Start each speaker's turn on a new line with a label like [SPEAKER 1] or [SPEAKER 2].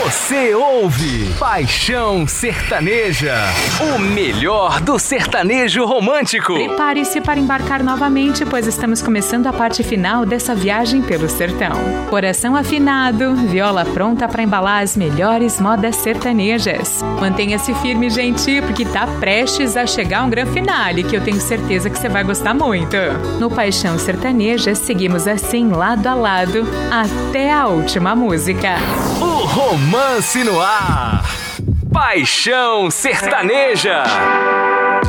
[SPEAKER 1] Você ouve Paixão Sertaneja, o melhor do sertanejo romântico.
[SPEAKER 2] Prepare-se para embarcar novamente, pois estamos começando a parte final dessa viagem pelo sertão. Coração afinado, viola pronta para embalar as melhores modas sertanejas. Mantenha-se firme, gente, porque tá prestes a chegar um grande finale que eu tenho certeza que você vai gostar muito. No Paixão Sertaneja, seguimos assim lado a lado até a última música.
[SPEAKER 1] O romance no ar. Paixão Sertaneja.